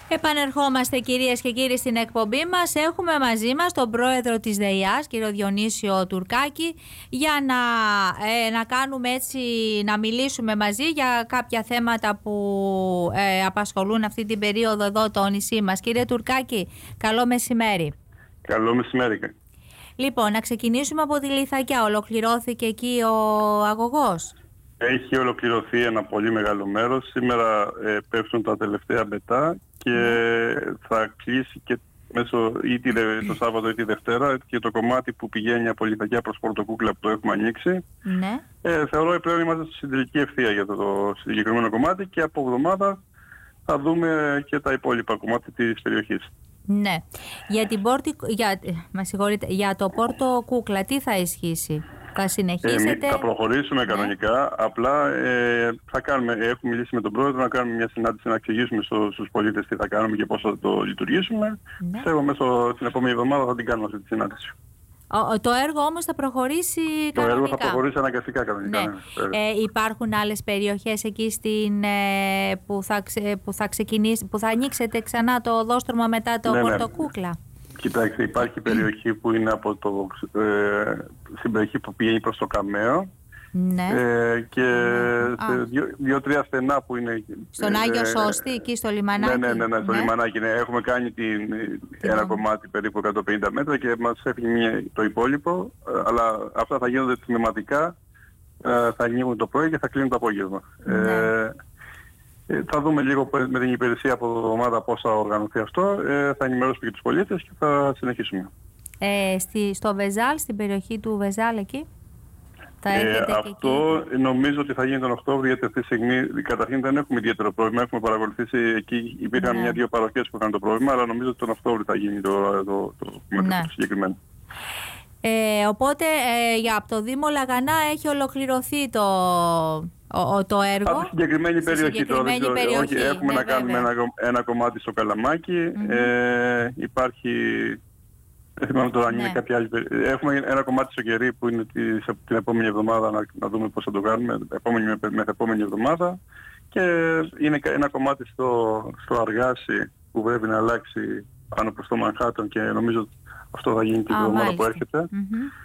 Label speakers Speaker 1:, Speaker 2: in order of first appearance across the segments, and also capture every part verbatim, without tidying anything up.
Speaker 1: Επανερχόμαστε, κυρίες και κύριοι, στην εκπομπή μας. Έχουμε μαζί μας τον πρόεδρο της ΔΕΙΑΣ, κύριο Διονύσιο Τουρκάκη, για να, ε, να κάνουμε έτσι, να μιλήσουμε μαζί για κάποια θέματα που ε, απασχολούν αυτή την περίοδο εδώ το νησί μας. Κύριε Τουρκάκη, καλό μεσημέρι.
Speaker 2: Καλό μεσημέρι.
Speaker 1: Λοιπόν, να ξεκινήσουμε από τη Λιθακιά. Ολοκληρώθηκε εκεί ο αγωγός?
Speaker 2: Έχει ολοκληρωθεί ένα πολύ μεγάλο μέρος. Σήμερα ε, πέφτουν τα τελευταία μπετά και mm. θα κλείσει και μέσω είτε το Σάββατο ή τη Δευτέρα και το κομμάτι που πηγαίνει από Λιθακιά προς Πορτοκούκλα που το έχουμε ανοίξει.
Speaker 1: Mm.
Speaker 2: Ε, θεωρώ ότι πλέον είμαστε στην τελική ευθεία για το, το συγκεκριμένο κομμάτι και από εβδομάδα θα δούμε και τα υπόλοιπα κομμάτια της περιοχής.
Speaker 1: Ναι. Για, την πόρτη, για, μα συγχωρείτε, για το Πόρτο Κούκλα τι θα ισχύσει? Θα συνεχίσετε?
Speaker 2: Ε, θα προχωρήσουμε κανονικά. Ναι. Απλά ε, θα κάνουμε, έχουμε μιλήσει με τον πρόεδρο να κάνουμε μια συνάντηση να εξηγήσουμε στο, στους πολίτες τι θα κάνουμε και πώς θα το λειτουργήσουμε. Ναι. Πιστεύω μέσα στην επόμενη εβδομάδα θα την κάνουμε αυτή τη συνάντηση.
Speaker 1: Ο, το έργο όμως θα προχωρήσει
Speaker 2: το
Speaker 1: κανονικά?
Speaker 2: Το έργο θα προχωρήσει αναγκαστικά κανονικά.
Speaker 1: Ναι. Ναι. Ε, υπάρχουν άλλες περιοχές εκεί στην, ε, που, θα ξε, που, θα ξεκινήσει, που θα ανοίξετε ξανά το οδόστρωμα μετά το ναι, Πορτοκούκλα?
Speaker 2: Ναι. Κοιτάξτε, υπάρχει περιοχή που είναι από το, ε, στην περιοχή που πηγαίνει προς το Καμαίο.
Speaker 1: Ναι.
Speaker 2: Ε, και ναι. σε δύο-τρία στενά που είναι...
Speaker 1: Στον ε, Άγιο Σώστη, εκεί στο λιμανάκι.
Speaker 2: Ναι, ναι, ναι, ναι στο ναι. λιμανάκι. Ναι. Έχουμε κάνει την, την ένα κομμάτι περίπου εκατόν πενήντα μέτρα και μας έφυγε το υπόλοιπο. Αλλά αυτά θα γίνονται τμηματικά. Ε, θα ανοίγουν το πρωί και θα κλείνουν το απόγευμα. Ναι. Ε, Ε, θα δούμε λίγο με την υπηρεσία από εβδομάδα πώς θα οργανωθεί αυτό. Ε, θα ενημερώσουμε και τους πολίτες και θα συνεχίσουμε.
Speaker 1: Ε, στη, στο Βεζάλ, στην περιοχή του Βεζάλ εκεί, θα
Speaker 2: ε, αυτό εκεί. Νομίζω ότι θα γίνει τον Οκτώβριο, γιατί αυτή τη στιγμή καταρχήν δεν έχουμε ιδιαίτερο πρόβλημα. Έχουμε παρακολουθήσει εκεί, υπήρχαν ναι. μια-δύο παροχές που είχαν το πρόβλημα, αλλά νομίζω ότι τον Οκτώβριο θα γίνει το, το, το, το, ναι. το συγκεκριμένο.
Speaker 1: Ε, οπότε ε, για από το Δήμο Λαγανά έχει ολοκληρωθεί το... Ο, το έργο.
Speaker 2: Από τη συγκεκριμένη περιοχή, συγκεκριμένη τώρα, περιοχή. Όχι, έχουμε ναι, να κάνουμε ένα, ένα κομμάτι στο Καλαμάκι. Mm-hmm. Ε, υπάρχει, δεν θυμάμαι τώρα αν ναι. είναι κάποια άλλη περιοχή. Έχουμε ένα κομμάτι στο Κερί που είναι τη, την επόμενη εβδομάδα να, να δούμε πώς θα το κάνουμε, επόμενη, με, με επόμενη εβδομάδα. Και είναι ένα κομμάτι στο, στο Αργάσι που πρέπει να αλλάξει πάνω προς το Μανχάτον και νομίζω αυτό θα γίνει την εβδομάδα που έρχεται. Mm-hmm.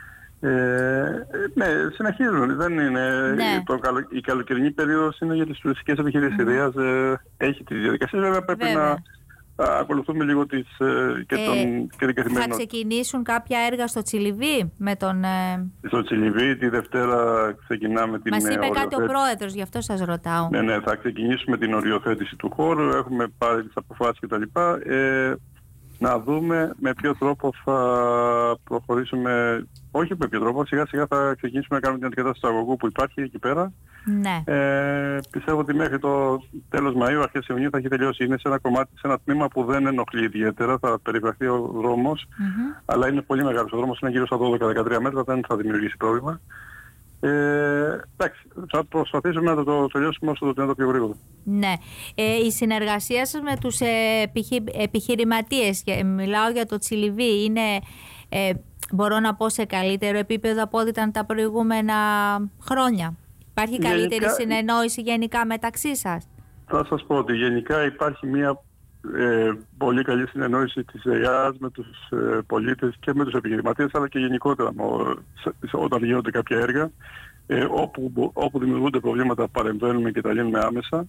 Speaker 2: Ε, ναι, συνεχίζουν. Δεν είναι,
Speaker 1: ναι.
Speaker 2: το καλο, η καλοκαιρινή περίοδος είναι για τις τουριστικές επιχειρήσεις. Mm. Η ε, έχει τις διαδικασίες, βέβαια πρέπει βέβαια. να α, ακολουθούμε λίγο τις, ε, και, τον, ε, και την καθημερινότητα.
Speaker 1: Θα ξεκινήσουν κάποια έργα στο Τσιλιβί με τον... Ε...
Speaker 2: Στο Τσιλιβί τη Δευτέρα ξεκινάμε την
Speaker 1: οριοθέτηση. Μας είπε κάτι ο πρόεδρος, γι' αυτό σας ρωτάω.
Speaker 2: Ναι, ναι, θα ξεκινήσουμε την οριοθέτηση του χώρου, έχουμε πάρει τις αποφάσεις κτλ. Ε, να δούμε με ποιο τρόπο θα προχωρήσουμε, όχι με ποιο τρόπο, σιγά σιγά θα ξεκινήσουμε να κάνουμε την αντικατάσταση του αγωγού που υπάρχει εκεί πέρα.
Speaker 1: Ναι.
Speaker 2: Ε, πιστεύω ότι μέχρι το τέλος Μαΐου, αρχές Ιουνίου θα έχει τελειώσει. Είναι σε ένα κομμάτι, σε ένα τμήμα που δεν ενοχλεί ιδιαίτερα, θα περιφραχθεί ο δρόμος, mm-hmm. αλλά είναι πολύ μεγάλος ο δρόμος, είναι γύρω στα δώδεκα με δεκατρία μέτρα, δεν θα δημιουργήσει πρόβλημα. Ε, εντάξει, θα προσπαθήσουμε να το, το τελειώσουμε όσο το δυνατόν πιο γρήγορα.
Speaker 1: Ναι. Ε, η συνεργασία σας με τους ε, επιχει, επιχειρηματίες, και μιλάω για το Τσιλιβί, είναι, ε, μπορώ να πω, σε καλύτερο επίπεδο από ό,τι ήταν τα προηγούμενα χρόνια? Υπάρχει καλύτερη γενικά, συνεννόηση γενικά μεταξύ σας?
Speaker 2: Θα σας πω ότι γενικά υπάρχει μια ε, πολύ καλή συνεννόηση της ΔΕΙΑΣ με τους ε, πολίτες και με τους επιχειρηματίες, αλλά και γενικότερα όταν γίνονται κάποια έργα, ε, όπου, όπου δημιουργούνται προβλήματα παρεμβαίνουμε και τα λύνουμε άμεσα.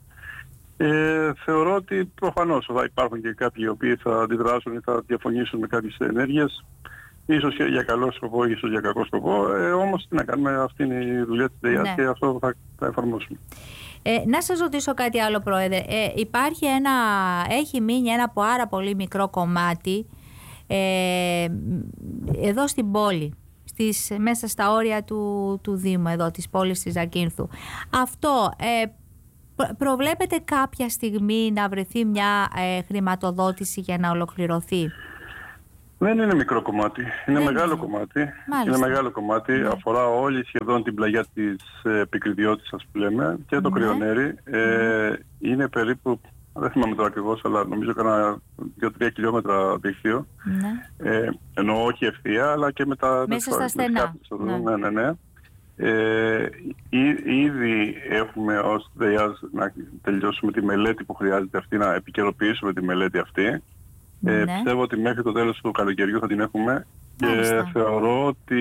Speaker 2: Ε, θεωρώ ότι προφανώς θα υπάρχουν και κάποιοι οι οποίοι θα αντιδράσουν ή θα διαφωνήσουν με κάποιες ενέργειες, ίσως για καλό σκοπό, ίσως για κακό σκοπό, ε, όμως τι να κάνουμε, αυτή είναι η δουλειά της ΔΕΙΑΣ ναι. και αυτό θα, θα εφαρμόσουμε.
Speaker 1: Ε, να σας ρωτήσω κάτι άλλο, Πρόεδρε. Ε, υπάρχει ένα, έχει μείνει ένα πάρα πολύ μικρό κομμάτι ε, εδώ στην πόλη, στις, μέσα στα όρια του, του Δήμου, εδώ της πόλης της Ζακίνθου. Αυτό ε, προβλέπετε κάποια στιγμή να βρεθεί μια ε, χρηματοδότηση για να ολοκληρωθεί?
Speaker 2: Δεν είναι μικρό κομμάτι, είναι
Speaker 1: Δεν
Speaker 2: μεγάλο
Speaker 1: είναι.
Speaker 2: κομμάτι.
Speaker 1: Μάλιστα.
Speaker 2: Είναι μεγάλο κομμάτι, ναι. αφορά όλη σχεδόν την πλαγιά της ε, Επικριδιώτισσας που λέμε και το ναι. Κρυονέρι. Ε, mm. Είναι περίπου, δεν θυμάμαι τώρα ακριβώς, αλλά νομίζω κανένα δύο τρία χιλιόμετρα δίκτυο.
Speaker 1: Ναι.
Speaker 2: Ε, ενώ όχι ευθεία, αλλά και με τα...
Speaker 1: Μέσα στα στενά.
Speaker 2: Ναι. ναι, ναι, ναι. Ε, ή, ήδη έχουμε ως ΔΕΙΑΣ να τελειώσουμε τη μελέτη που χρειάζεται αυτή, να επικαιροποιήσουμε τη μελέτη αυτή. Ε,
Speaker 1: ναι.
Speaker 2: Πιστεύω ότι μέχρι το τέλος του καλοκαιριού θα την έχουμε.
Speaker 1: Μάλιστα.
Speaker 2: Και θεωρώ ότι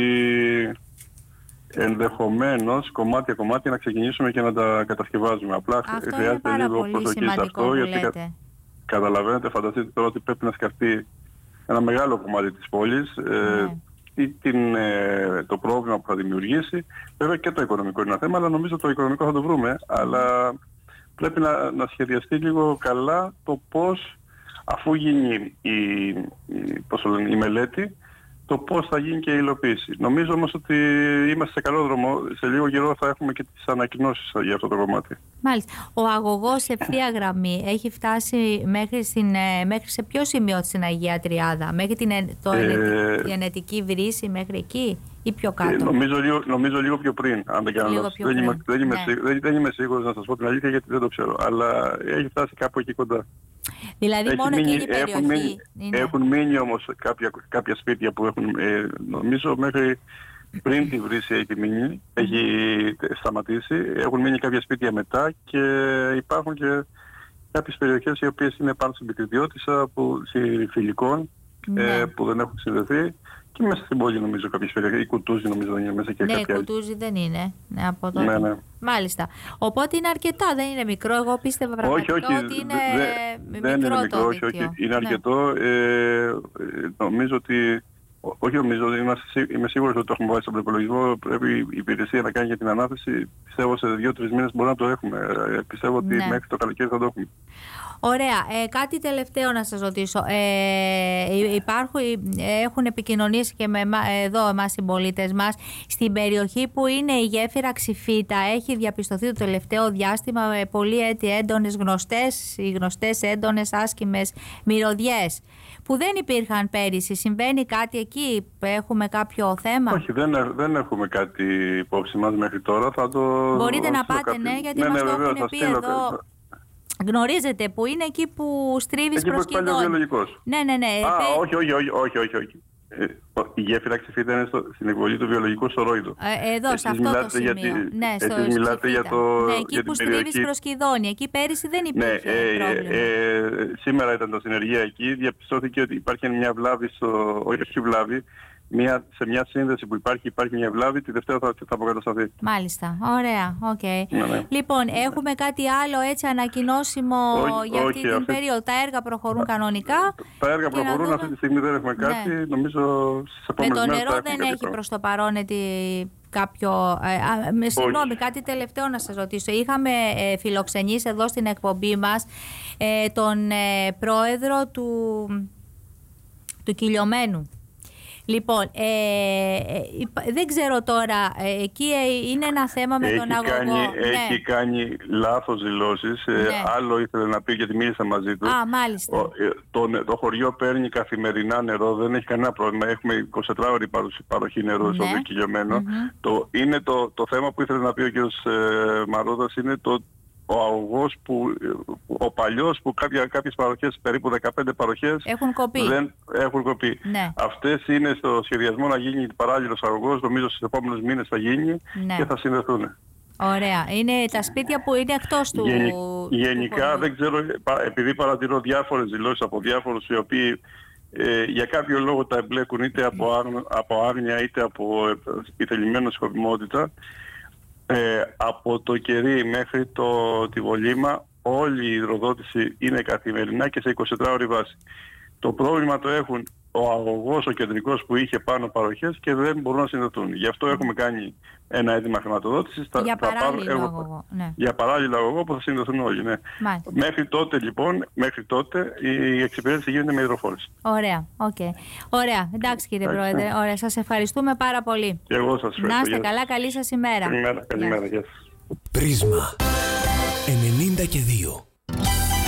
Speaker 2: ενδεχομένως κομμάτια-κομμάτια να ξεκινήσουμε και να τα κατασκευάζουμε. Απλά
Speaker 1: αυτό
Speaker 2: χρειάζεται λίγο προσοχή σε αυτό, γιατί κα, καταλαβαίνετε, φανταστείτε τώρα ότι πρέπει να σκεφτεί ένα μεγάλο κομμάτι της πόλης,
Speaker 1: ναι.
Speaker 2: ε, ή την, ε, το πρόβλημα που θα δημιουργήσει. Βέβαια και το οικονομικό είναι ένα θέμα, αλλά νομίζω το οικονομικό θα το βρούμε. Αλλά πρέπει να, να σχεδιαστεί λίγο καλά το πώς, αφού γίνει η, η, πώς το λένε, η μελέτη, το πώς θα γίνει και η υλοποίηση. Νομίζω όμως ότι είμαστε σε καλό δρόμο. Σε λίγο καιρό θα έχουμε και τις ανακοινώσεις για αυτό το κομμάτι.
Speaker 1: Μάλιστα. Ο αγωγός ευθεία γραμμή έχει φτάσει μέχρι, στην, μέχρι σε ποιο σημείο στην Αγία Τριάδα? Μέχρι την το ε, ενετική βρύση, μέχρι εκεί ή πιο κάτω?
Speaker 2: Ε, νομίζω, λίγο, νομίζω λίγο πιο πριν, αν δεν κάνω λάθος. Δεν, είμαι, δεν, είμαι, ναι. δεν, δεν είμαι σίγουρος να σας πω την αλήθεια, γιατί δεν το ξέρω. Αλλά έχει φτάσει κάπου εκεί κοντά.
Speaker 1: Δηλαδή έχει μόνο μείνει, εκείνη η περιοχή
Speaker 2: έχουν μείνει, είναι. Έχουν μείνει όμως κάποια, κάποια σπίτια που έχουν, ε, νομίζω μέχρι πριν τη βρύση έχει μείνει, έχει σταματήσει. Έχουν μείνει κάποια σπίτια μετά και υπάρχουν και κάποιες περιοχές οι οποίες είναι πάνω στην Πιτριδιώτισσα, Φιλικών, ναι. ε, που δεν έχουν συνδεθεί. Και μέσα στην πόλη νομίζω κάποιες περιοχές, η Κουτούζη νομίζω δεν είναι μέσα και
Speaker 1: ναι,
Speaker 2: κάποια
Speaker 1: η Κουτούζη άλλη. Δεν είναι, ναι, από τότε.
Speaker 2: Ναι, ναι.
Speaker 1: Μάλιστα. Οπότε είναι αρκετά, δεν είναι μικρό. Εγώ πίστευα πραγματικά
Speaker 2: όχι, όχι,
Speaker 1: ότι είναι
Speaker 2: δε,
Speaker 1: μικρό
Speaker 2: δεν είναι μικρό,
Speaker 1: το
Speaker 2: όχι, όχι, είναι
Speaker 1: ναι.
Speaker 2: αρκετό. Ε, νομίζω ότι, όχι νομίζω, είμαστε, είμαι σίγουρος ότι το έχουμε βάλει στον προπολογισμό. Πρέπει η υπηρεσία να κάνει για την ανάθεση. Πιστεύω σε δύο-τρεις μήνες μπορούμε να το έχουμε. Ε, πιστεύω ότι ναι. μέχρι το καλοκαίρι θα το έχουμε.
Speaker 1: Ωραία. Ε, κάτι τελευταίο να σας ρωτήσω. Ε, υπάρχουν, έχουν επικοινωνήσει και με εδώ εμάς οι συμπολίτες μας. Στην περιοχή που είναι η γέφυρα Ξηφίτα έχει διαπιστωθεί το τελευταίο διάστημα με πολύ έντονες γνωστές, οι γνωστές έντονες άσκημες μυρωδιές που δεν υπήρχαν πέρυσι. Συμβαίνει κάτι εκεί? Έχουμε κάποιο θέμα?
Speaker 2: Όχι, δεν, δεν έχουμε κάτι υπόψη μας μέχρι τώρα. Θα το,
Speaker 1: μπορείτε να πάτε,
Speaker 2: κάτι.
Speaker 1: ναι, γιατί
Speaker 2: ναι,
Speaker 1: μας
Speaker 2: ναι,
Speaker 1: το
Speaker 2: βεβαίως,
Speaker 1: έχουν πει εδώ. Θα... Γνωρίζετε που είναι εκεί που στρίβεις
Speaker 2: εκεί
Speaker 1: προς Κιδόνη.
Speaker 2: Ναι,
Speaker 1: ναι, ναι.
Speaker 2: Α, Πέ... όχι, όχι, όχι, όχι, όχι, όχι. Ε, η γέφυρα Ξηφίτα είναι στο, στην εκβολή του βιολογικού στο Ρόιδο.
Speaker 1: Ε, εδώ, εσείς σε αυτό το σημείο.
Speaker 2: Τη,
Speaker 1: ναι, στο
Speaker 2: εσείς μιλάτε για το...
Speaker 1: Ναι, εκεί
Speaker 2: για
Speaker 1: που
Speaker 2: στρίβεις
Speaker 1: περιοχή... προς Κιδόνη. Εκεί πέρυσι δεν υπήρχε
Speaker 2: ναι, ε,
Speaker 1: πρόβλημα.
Speaker 2: Ε, ε, σήμερα ήταν τα συνεργεία εκεί. Διαπιστώθηκε ότι υπάρχει μια βλάβη στο... όχι βλάβη. Μια, σε μια σύνδεση που υπάρχει, υπάρχει μια βλάβη, τη Δευτέρα θα, θα αποκατασταθεί.
Speaker 1: Μάλιστα. Ωραία. Okay.
Speaker 2: Ναι, ναι.
Speaker 1: Λοιπόν, έχουμε κάτι άλλο έτσι ανακοινώσιμο όχι, για αυτή όχι, την αυτή... περίοδο? Τα έργα προχωρούν κανονικά.
Speaker 2: Τα έργα προχωρούν, δούμε... αυτή τη στιγμή δεν έχουμε κάτι. Ναι. Νομίζω στις επόμενες
Speaker 1: με το
Speaker 2: μέρες
Speaker 1: νερό δεν έχει πράγμα. Προς το παρόν ετι... κάποιο... Ε, με συγγνώμη, κάτι τελευταίο να σας ρωτήσω. Είχαμε ε, φιλοξενήσει εδώ στην εκπομπή μας ε, τον ε, πρόεδρο του, του Κιλιομένου. Λοιπόν, ε, ε, δεν ξέρω τώρα, ε, εκεί είναι ένα θέμα με
Speaker 2: έχει
Speaker 1: τον αγωγό.
Speaker 2: Κάνει,
Speaker 1: ναι.
Speaker 2: Έχει κάνει λάθος δηλώσεις, ναι. ε, άλλο ήθελε να πει γιατί μίλησα μαζί του.
Speaker 1: Α, μάλιστα.
Speaker 2: Ο, το, το χωριό παίρνει καθημερινά νερό, δεν έχει κανένα πρόβλημα, έχουμε εικοσιτετράωρη παροχή νερού ναι. στο Κιλιομένο. Mm-hmm. Το, είναι το, το θέμα που ήθελε να πει ο κ. Ε, Μαρόδας είναι το ο αγωγός που, ο παλιός που κάποια, κάποιες παροχές, περίπου δεκαπέντε παροχές
Speaker 1: έχουν κοπεί.
Speaker 2: Δεν έχουν κοπεί.
Speaker 1: Ναι.
Speaker 2: Αυτές είναι στο σχεδιασμό να γίνει παράλληλος αγωγός, νομίζω στους επόμενους μήνες θα γίνει ναι. και θα συνδεθούν.
Speaker 1: Ωραία. Είναι τα σπίτια που είναι εκτός του...
Speaker 2: Γενι, γενικά του δεν ξέρω, επειδή παρατηρώ διάφορες δηλώσεις από διάφορους οι οποίοι ε, για κάποιο λόγο τα εμπλέκουν είτε από, άγνο, από άγνοια είτε από επιθελημένη σκοπιμότητα. Ε, από το Κερί μέχρι το, τη Βολήμα όλη η υδροδότηση είναι καθημερινά και σε εικοσιτετράωρη βάση. Το πρόβλημα το έχουν ο αγωγός, ο κεντρικός που είχε πάνω παροχές και δεν μπορούν να συνδεθούν. Γι' αυτό έχουμε κάνει ένα αίτημα χρηματοδότησης.
Speaker 1: Για παράλληλο εγώ, αγωγό. Ναι.
Speaker 2: Για παράλληλο αγωγό που θα συνδεθούν όλοι. Ναι. Μέχρι τότε λοιπόν, μέχρι τότε η εξυπηρέτηση γίνεται με υδροφόρηση.
Speaker 1: Ωραία, okay. Ωραία. Εντάξει κύριε Εντάξει, Πρόεδρε, ναι. Ωραία. Σας ευχαριστούμε πάρα πολύ.
Speaker 2: Και εγώ σας ευχαριστώ.
Speaker 1: Να είστε καλά, καλή σας ημέρα.
Speaker 2: Καλημέρα, καλημέρα. Γεια σας.
Speaker 3: Πρίσμα ενενήντα και δύο.